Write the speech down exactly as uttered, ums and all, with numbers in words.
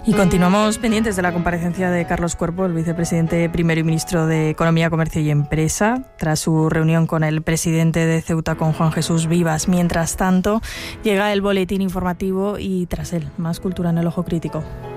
Y continuamos pendientes de la comparecencia de Carlos Cuerpo, el vicepresidente primero y ministro de Economía, Comercio y Empresa, tras su reunión con el presidente de Ceuta, con Juan Jesús Vivas. Mientras tanto, llega el boletín informativo y tras él, más cultura en el Ojo Crítico.